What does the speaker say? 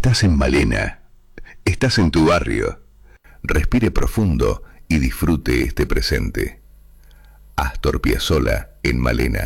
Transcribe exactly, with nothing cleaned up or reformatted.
Estás en Malena. Estás en tu barrio. Respire profundo y disfrute este presente. Astor Piazzolla en Malena.